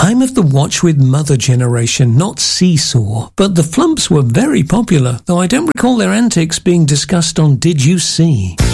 I'm of the Watch with Mother generation, not Seesaw. But the Flumps were very popular, though I don't recall their antics being discussed on Did You See?